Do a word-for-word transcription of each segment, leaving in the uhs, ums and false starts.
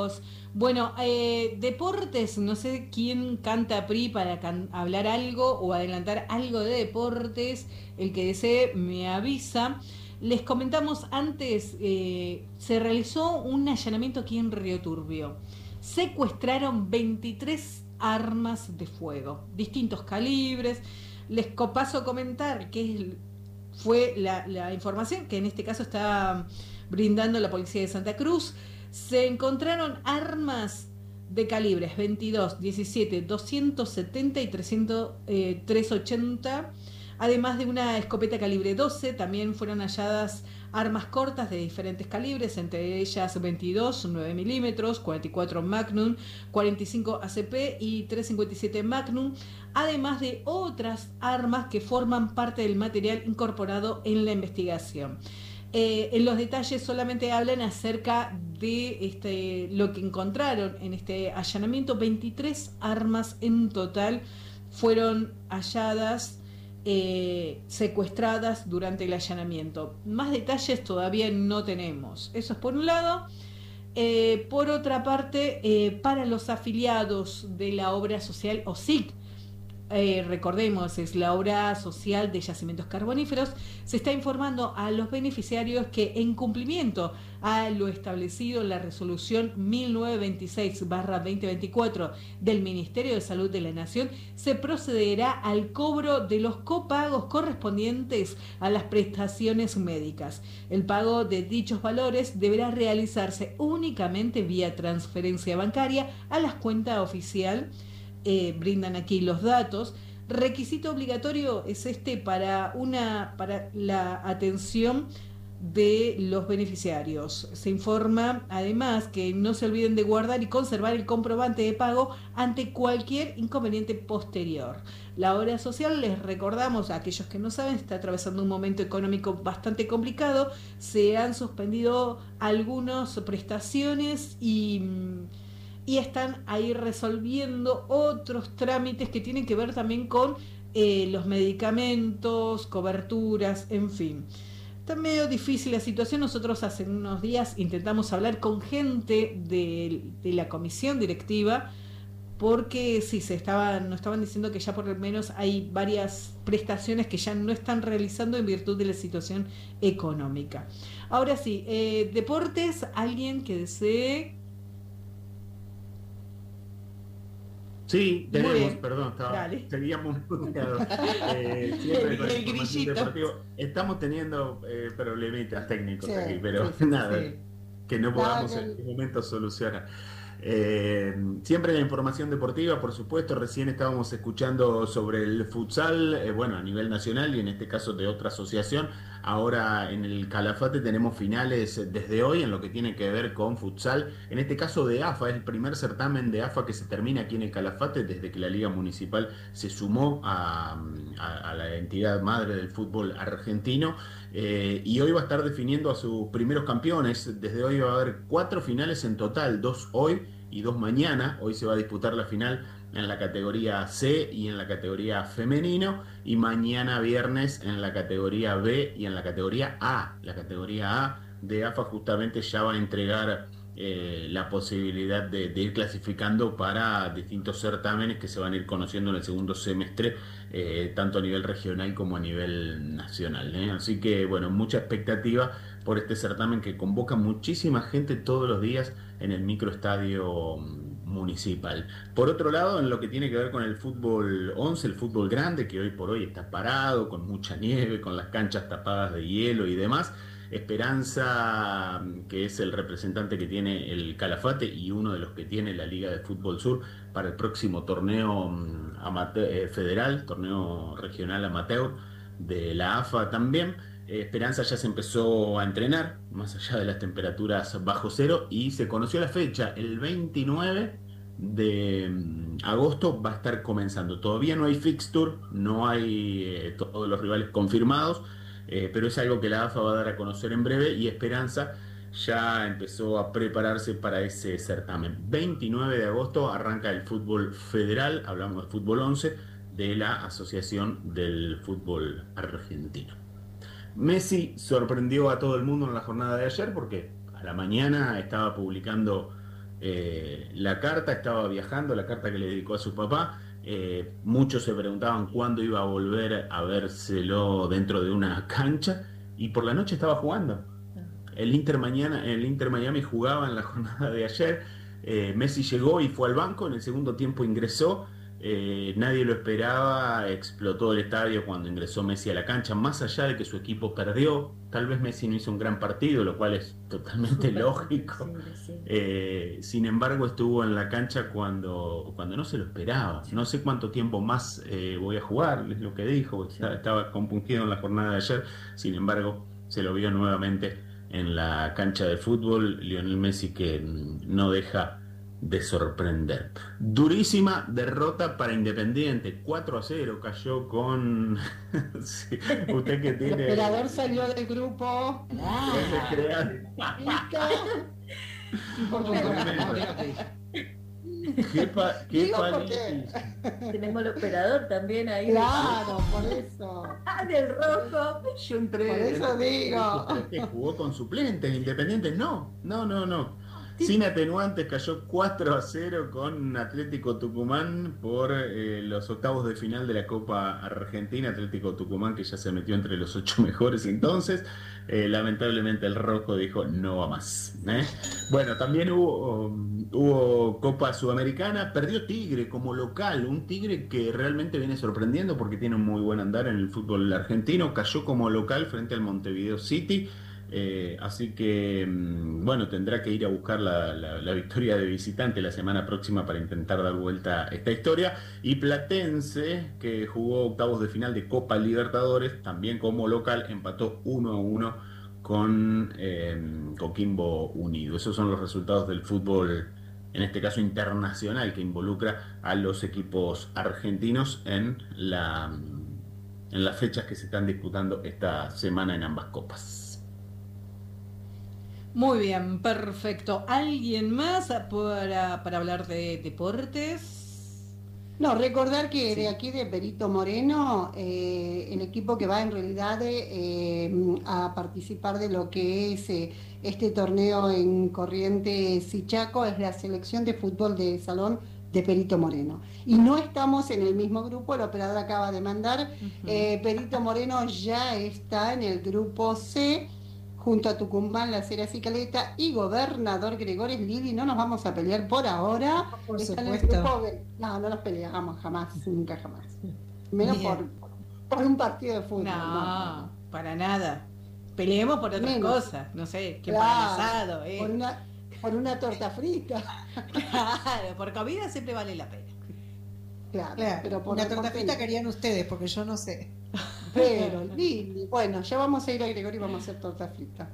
amigos. Bueno, eh, deportes, no sé quién canta P R I para can- hablar algo o adelantar algo de deportes. El que desee me avisa. Les comentamos antes, eh, se realizó un allanamiento aquí en Río Turbio. Secuestraron veintitrés armas de fuego, distintos calibres. Les co- paso a comentar que fue la, la información que en este caso está brindando la policía de Santa Cruz. Se encontraron armas de calibres veintidós, diecisiete, doscientos setenta y trescientos, eh, trescientos ochenta, además de una escopeta calibre doce. También fueron halladas armas cortas de diferentes calibres, entre ellas veintidós, nueve milímetros, cuarenta y cuatro Magnum, cuarenta y cinco A C P y trescientos cincuenta y siete Magnum, además de otras armas que forman parte del material incorporado en la investigación. Eh, en los detalles solamente hablan acerca de este, lo que encontraron en este allanamiento. veintitrés armas en total fueron halladas, eh, secuestradas durante el allanamiento. Más detalles todavía no tenemos. Eso es por un lado. Eh, por otra parte, eh, para los afiliados de la obra social O S I C, eh, recordemos, es la obra social de yacimientos carboníferos, se está informando a los beneficiarios que, en cumplimiento a lo establecido en la resolución mil novecientos veintiséis barra veinte veinticuatro del Ministerio de Salud de la Nación, se procederá al cobro de los copagos correspondientes a las prestaciones médicas. El pago de dichos valores deberá realizarse únicamente vía transferencia bancaria a la cuenta oficial. Eh, brindan aquí los datos. Requisito obligatorio es este para una para la atención de los beneficiarios. Se informa además que no se olviden de guardar y conservar el comprobante de pago ante cualquier inconveniente posterior. La obra social, les recordamos a aquellos que no saben, está atravesando un momento económico bastante complicado. Se han suspendido algunas prestaciones y y están ahí resolviendo otros trámites que tienen que ver también con eh, los medicamentos, coberturas, en fin. Está medio difícil la situación. Nosotros hace unos días intentamos hablar con gente de, de la comisión directiva, porque sí, se estaban, nos estaban diciendo que ya por lo menos hay varias prestaciones que ya no están realizando en virtud de la situación económica. Ahora sí, eh, deportes, alguien que desee. Sí, Muy tenemos, bien, perdón, estaba, dale. seguíamos muteados. Eh, siempre El, con el información grillito. deportiva. Estamos teniendo eh, problemitas técnicos Sí, aquí, pero sí, sí, sí. nada, Sí. que no No, podamos en que- este momento solucionar. Eh, siempre la información deportiva, por supuesto. Recién estábamos escuchando sobre el futsal, eh, bueno, a nivel nacional y en este caso de otra asociación. Ahora en el Calafate tenemos finales desde hoy en lo que tiene que ver con futsal. En este caso de A F A, es el primer certamen de A F A que se termina aquí en el Calafate desde que la Liga Municipal se sumó a, a- a la entidad madre del fútbol argentino. Eh, y hoy va a estar definiendo a sus primeros campeones. Desde hoy va a haber cuatro finales en total, dos hoy y dos mañana. Hoy se va a disputar la final en la categoría C y en la categoría femenino, y mañana viernes en la categoría B y en la categoría A. La categoría A de A F A justamente ya va a entregar eh, la posibilidad de, de ir clasificando para distintos certámenes que se van a ir conociendo en el segundo semestre, eh, tanto a nivel regional como a nivel nacional, ¿eh? Así que bueno, mucha expectativa por este certamen que convoca muchísima gente todos los días en el microestadio municipal. Por otro lado, en lo que tiene que ver con el fútbol once, el fútbol grande, que hoy por hoy está parado, con mucha nieve, con las canchas tapadas de hielo y demás, Esperanza, que es el representante que tiene el Calafate y uno de los que tiene la Liga de Fútbol Sur para el próximo torneo amateur, eh, federal, torneo regional amateur de la A F A también. Eh, Esperanza ya se empezó a entrenar, más allá de las temperaturas bajo cero, y se conoció la fecha, el veintinueve de mm, agosto va a estar comenzando. Todavía no hay fixture, no hay eh, todos los rivales confirmados, eh, pero es algo que la A F A va a dar a conocer en breve, y Esperanza ya empezó a prepararse para ese certamen. veintinueve de agosto arranca el fútbol federal, hablamos de fútbol once, de la Asociación del Fútbol Argentino. Messi sorprendió a todo el mundo en la jornada de ayer porque a la mañana estaba publicando eh, la carta, estaba viajando, la carta que le dedicó a su papá. Eh, muchos se preguntaban cuándo iba a volver a vérselo dentro de una cancha y por la noche estaba jugando. El Inter mañana, el Inter Miami jugaba en la jornada de ayer. Eh, Messi llegó y fue al banco, en el segundo tiempo ingresó. Eh, nadie lo esperaba, explotó el estadio cuando ingresó Messi a la cancha, más allá de que su equipo perdió. Tal vez Messi no hizo un gran partido, lo cual es totalmente Super lógico. Sí. Eh, sin embargo, estuvo en la cancha cuando, cuando no se lo esperaba. No sé cuánto tiempo más eh, voy a jugar, es lo que dijo. Estaba compungido en la jornada de ayer, sin embargo, se lo vio nuevamente en la cancha de fútbol. Lionel Messi, que no deja de sorprender. Durísima derrota para Independiente, cuatro a cero cayó con sí, usted que tiene. El operador salió del grupo. Ah. ¿Qué, pa qué porque... Tenemos el operador también ahí. Claro, por eso. Ah, del rojo. Yo entré. Por eso digo. Que jugó con suplentes, Independiente. No, no, no, no. Sin atenuantes cayó cuatro a cero con Atlético Tucumán por eh, los octavos de final de la Copa Argentina. Atlético Tucumán, que ya se metió entre los ocho mejores entonces. Eh, lamentablemente el rojo dijo no va más. ¿eh? Bueno, también hubo, um, hubo Copa Sudamericana. Perdió Tigre como local. Un Tigre que realmente viene sorprendiendo porque tiene un muy buen andar en el fútbol argentino. Cayó como local frente al Montevideo City. Eh, así que, bueno, tendrá que ir a buscar la, la, la victoria de visitante la semana próxima para intentar dar vuelta a esta historia. Y Platense, que jugó octavos de final de Copa Libertadores, también como local, empató uno a uno con eh, Coquimbo Unido. Esos son los resultados del fútbol, en este caso internacional, que involucra a los equipos argentinos en, la, en las fechas que se están disputando esta semana en ambas copas. Muy bien, perfecto. ¿Alguien más para, para hablar de deportes? No, recordar que sí. De aquí de Perito Moreno, eh, el equipo que va en realidad eh, a participar de lo que es eh, este torneo en Corrientes y Chaco es la selección de fútbol de salón de Perito Moreno. Y no estamos en el mismo grupo, el operador acaba de mandar, uh-huh. eh, Perito Moreno ya está en el grupo C, junto a Tucumán, La Heras y Caleta y Gobernador Gregores Lili. No nos vamos a pelear por ahora. Por supuesto. De... No, no nos peleamos jamás, nunca jamás. Menos por, por un partido de fútbol. No, no, para nada. Peleemos por otras Menos. cosas, no sé, que claro, para el asado. Eh. Por, una, por una torta frita. Claro, por comida siempre vale la pena. Claro, claro, pero por una torta frita querían ustedes, porque yo no sé. Pero, Lili, bueno, ya vamos a ir a Gregorio y vamos a hacer torta frita.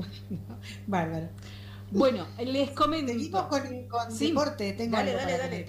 Bárbaro. Bueno, les comento. Seguimos con, con sí. deporte. Tengo dale, dale, dale.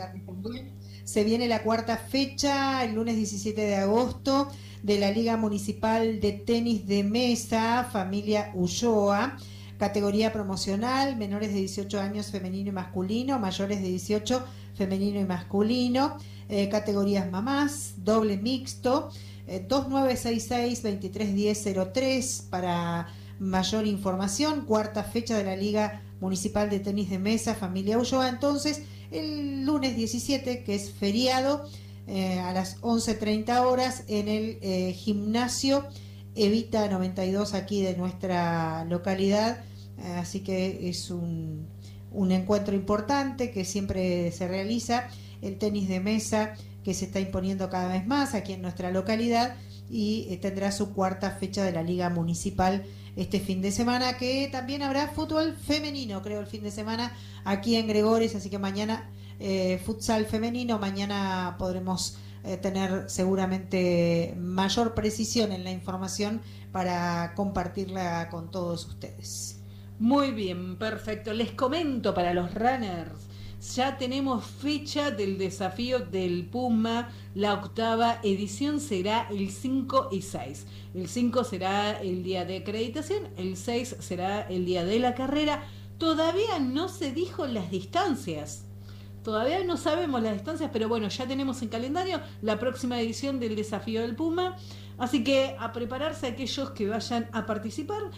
Se viene la cuarta fecha, el lunes diecisiete de agosto, de la Liga Municipal de Tenis de Mesa, familia Ulloa. Categoría promocional, menores de dieciocho años femenino y masculino, mayores de dieciocho femenino y masculino. Eh, categorías mamás, doble mixto. Eh, dos nueve seis seis, veintitrés diez cero tres para mayor información. Cuarta fecha de la Liga Municipal de Tenis de Mesa, familia Ulloa. Entonces, el lunes diecisiete, que es feriado, eh, a las once treinta horas en el eh, gimnasio Evita noventa y dos aquí de nuestra localidad. Eh, así que es un, un encuentro importante que siempre se realiza. El tenis de mesa que se está imponiendo cada vez más aquí en nuestra localidad y eh, tendrá su cuarta fecha de la Liga Municipal este fin de semana, que también habrá fútbol femenino, creo, el fin de semana aquí en Gregores, así que mañana eh, futsal femenino, mañana podremos eh, tener seguramente mayor precisión en la información para compartirla con todos ustedes. Muy bien, perfecto. Les comento para los runners. Ya tenemos fecha del desafío del Puma, la octava edición será el cinco y seis. El cinco será el día de acreditación, el seis será el día de la carrera. Todavía no se dijo las distancias, todavía no sabemos las distancias, pero bueno, ya tenemos en calendario la próxima edición del desafío del Puma. Así que a prepararse aquellos que vayan a participar.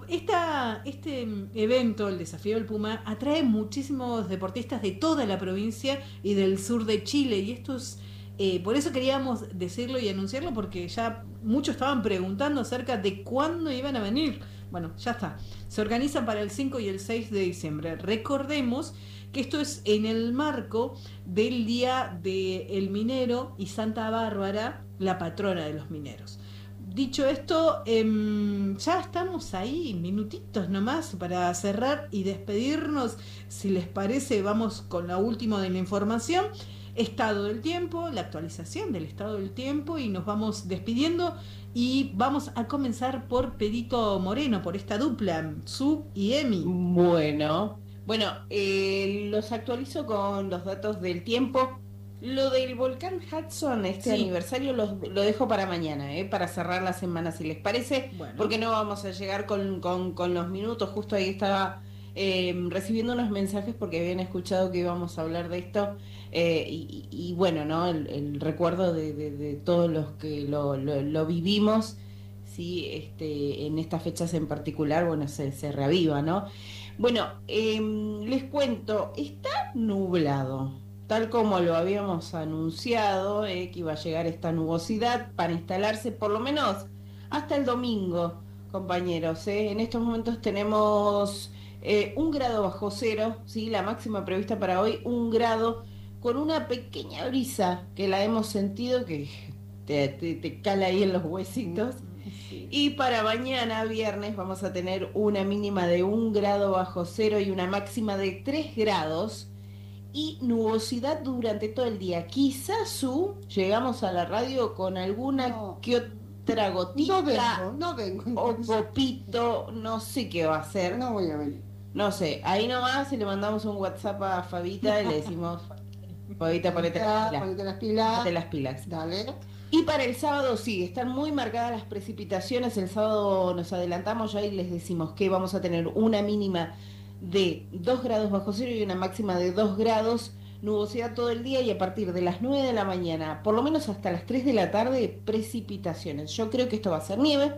esta, este evento, el Desafío del Puma, atrae muchísimos deportistas de toda la provincia y del sur de Chile, y esto es, eh, por eso queríamos decirlo y anunciarlo, porque ya muchos estaban preguntando acerca de cuándo iban a venir. Bueno, ya está. Se organizan para el cinco y el seis de diciembre. Recordemos que esto es en el marco del Día del Minero y Santa Bárbara, la patrona de los mineros. Dicho esto, eh, ya estamos ahí, minutitos nomás para cerrar y despedirnos. Si les parece, vamos con la última de la información. Estado del tiempo, la actualización del estado del tiempo, y nos vamos despidiendo. Y vamos a comenzar por Perito Moreno, por esta dupla, Su y Emi. Bueno, bueno, eh, los actualizo con los datos del tiempo. Lo del volcán Hudson, este Sí. aniversario, lo, lo dejo para mañana, eh, para cerrar la semana, si les parece, Bueno. porque no vamos a llegar con, con, con los minutos. Justo ahí estaba eh, recibiendo unos mensajes porque habían escuchado que íbamos a hablar de esto, eh, y, y bueno, ¿no? El, el recuerdo de, de, de todos los que lo, lo, lo vivimos, sí, este, en estas fechas en particular, bueno, se, se reaviva, ¿no? Bueno, eh, les cuento, está nublado. Tal como lo habíamos anunciado, eh, que iba a llegar esta nubosidad para instalarse por lo menos hasta el domingo, compañeros. Eh. En estos momentos tenemos eh, un grado bajo cero, ¿sí? La máxima prevista para hoy, un grado, con una pequeña brisa que la hemos sentido que te, te, te cala ahí en los huesitos. Sí. Y para mañana, viernes, vamos a tener una mínima de un grado bajo cero y una máxima de tres grados. Y nubosidad durante todo el día. Quizás su llegamos a la radio con alguna No. que otra gotita No vengo, no vengo. o copito, no sé qué va a hacer. No voy a venir. No sé, ahí nomás y le mandamos un WhatsApp a Fabita y le decimos, Fabita, ponete las pilas. Ponete las pilas. Ponete las pilas. Dale. Y para el sábado sí, están muy marcadas las precipitaciones. El sábado nos adelantamos ya y les decimos que vamos a tener una mínima de dos grados bajo cero y una máxima de dos grados, nubosidad todo el día, y a partir de las nueve de la mañana, por lo menos hasta las tres de la tarde, precipitaciones. Yo creo que esto va a ser nieve,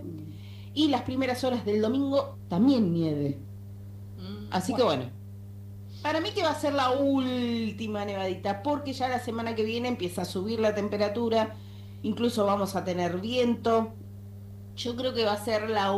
y las primeras horas del domingo también nieve. Mm. Así que bueno, para mí que va a ser la última nevadita, porque ya la semana que viene empieza a subir la temperatura, incluso vamos a tener viento. Yo creo que va a ser la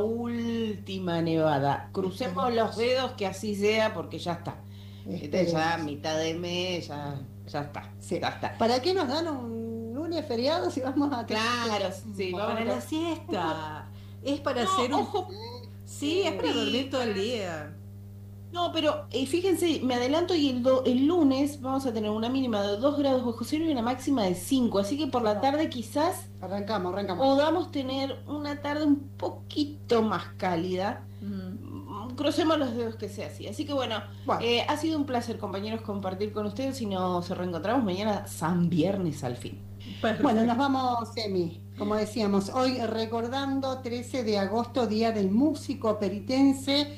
última nevada. Crucemos los dedos que así sea, porque ya está. Este, ya mitad de mes, ya, ya está. Sí. Ya está. ¿Para qué nos dan un lunes feriado si vamos a tener- Claro, sí, vamos Para a- la siesta. Es para No, hacer un... ojo. Sí, es para Sí, dormir todo el para- día. No, pero eh, fíjense, me adelanto, y el, do- el lunes vamos a tener una mínima de dos grados bajo cero y una máxima de cinco. Así que por la tarde quizás Arrancamos, arrancamos. podamos tener una tarde un poquito más cálida. Mm. Mm, Crucemos los dedos que sea así. Así que bueno, Bueno. eh, ha sido un placer, compañeros, compartir con ustedes, y nos reencontramos mañana, San Viernes al fin. Perfecto. Bueno, nos vamos, Emi, como decíamos, hoy recordando trece de agosto, Día del Músico Peritense.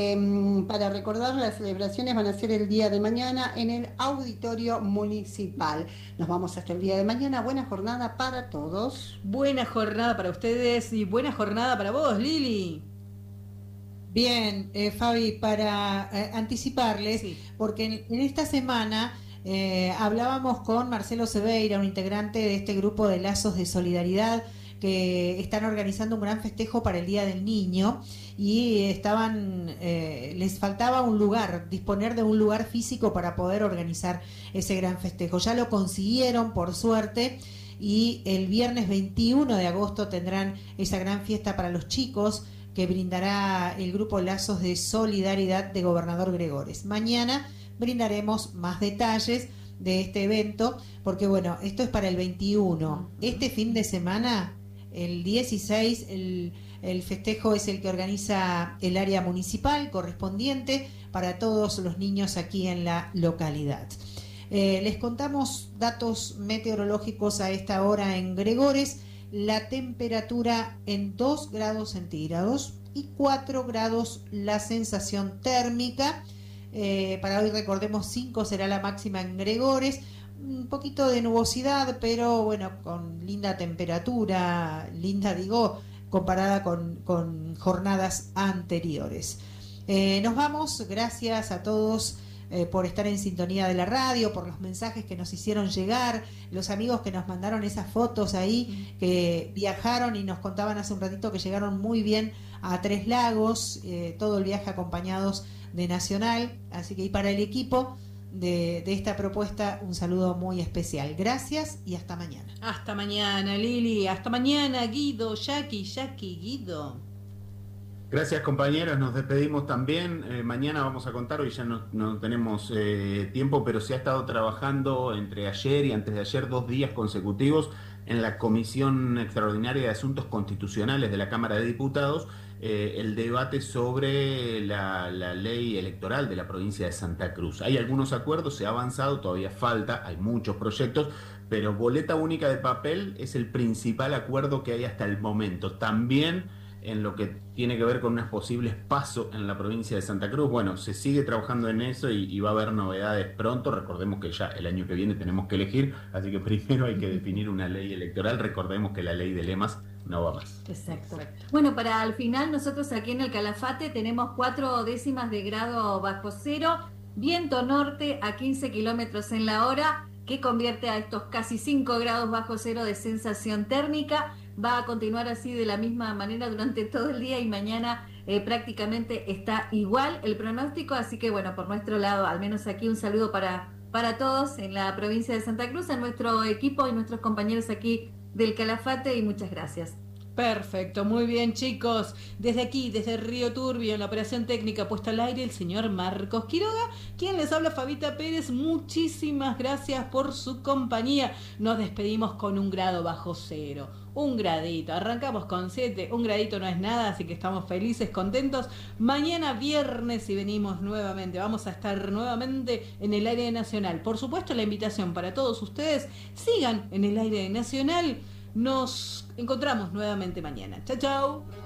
Eh, para recordar, las celebraciones van a ser el día de mañana en el Auditorio Municipal. Nos vamos hasta el día de mañana. Buena jornada para todos. Buena jornada para ustedes y buena jornada para vos, Lili. Bien, eh, Fabi, para eh, anticiparles, Sí. porque en, en esta semana eh, hablábamos con Marcelo Seveira, un integrante de este grupo de Lazos de Solidaridad, que están organizando un gran festejo para el Día del Niño, y estaban eh, les faltaba un lugar, disponer de un lugar físico para poder organizar ese gran festejo. Ya lo consiguieron, por suerte, y el viernes veintiuno de agosto tendrán esa gran fiesta para los chicos que brindará el grupo Lazos de Solidaridad de Gobernador Gregores. Mañana brindaremos más detalles de este evento, porque bueno, esto es para el veintiuno. Este fin de semana, el dieciséis, el, el festejo es el que organiza el área municipal correspondiente para todos los niños aquí en la localidad. Eh, les contamos datos meteorológicos a esta hora en Gregores. La temperatura en dos grados centígrados y cuatro grados la sensación térmica. Eh, para hoy, recordemos, cinco será la máxima en Gregores. Un poquito de nubosidad, pero bueno, con linda temperatura, linda digo, comparada con, con jornadas anteriores. Eh, nos vamos, gracias a todos eh, por estar en sintonía de la radio, por los mensajes que nos hicieron llegar, los amigos que nos mandaron esas fotos ahí, que viajaron y nos contaban hace un ratito que llegaron muy bien a Tres Lagos, eh, todo el viaje acompañados de Nacional, así que y para el equipo de, de esta propuesta un saludo muy especial. Gracias y hasta mañana. Hasta mañana, Lili, hasta mañana, Guido, Jackie, Jackie, Guido. Gracias, compañeros, nos despedimos también. Eh, mañana vamos a contar, hoy ya no, no tenemos eh, tiempo, pero se ha estado trabajando entre ayer y antes de ayer dos días consecutivos en la Comisión Extraordinaria de Asuntos Constitucionales de la Cámara de Diputados, eh, el debate sobre la, la ley electoral de la provincia de Santa Cruz. Hay algunos acuerdos, se ha avanzado, todavía falta, hay muchos proyectos, pero boleta única de papel es el principal acuerdo que hay hasta el momento. También en lo que tiene que ver con unos posibles pasos en la provincia de Santa Cruz, bueno, se sigue trabajando en eso y, y va a haber novedades pronto. Recordemos que ya el año que viene tenemos que elegir, así que primero hay que definir una ley electoral. Recordemos que la ley de lemas no va más. Exacto. Bueno, para el final nosotros aquí en el Calafate tenemos cuatro décimas de grado bajo cero, viento norte a quince kilómetros en la hora, que convierte a estos casi cinco grados bajo cero de sensación térmica. Va a continuar así de la misma manera durante todo el día y mañana eh, prácticamente está igual el pronóstico, así que bueno, por nuestro lado, al menos aquí un saludo para, para todos en la provincia de Santa Cruz, a nuestro equipo y nuestros compañeros aquí del Calafate, y muchas gracias. Perfecto, muy bien, chicos. Desde aquí, desde Río Turbio, en la operación técnica puesta al aire, el señor Marcos Quiroga, quien les habla, Fabita Pérez. Muchísimas gracias por su compañía. Nos despedimos con un grado bajo cero, un gradito. Arrancamos con siete, un gradito no es nada, así que estamos felices, contentos. Mañana viernes y venimos nuevamente, vamos a estar nuevamente en el aire nacional. Por supuesto, la invitación para todos ustedes, sigan en el aire nacional. Nos encontramos nuevamente mañana. Chao, chao.